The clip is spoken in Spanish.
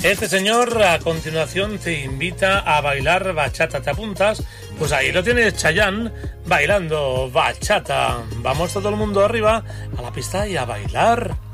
Este señor a continuación te invita a bailar bachata. ¿Te apuntas? Pues ahí lo tienes, Chayanne, bailando bachata. Vamos todo el mundo arriba a la pista y a bailar.